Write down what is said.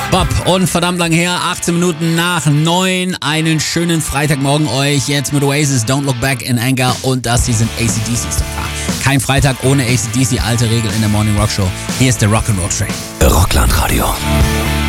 Bob und verdammt lang her, 18 Minuten nach 9. Einen schönen Freitagmorgen euch. Jetzt mit Oasis, Don't Look Back in Anger und das hier sind AC/DC. Kein Freitag ohne AC/DC, alte Regel in der Morning Rock Show. Hier ist der Rock'n'Roll Train. Rockland Radio.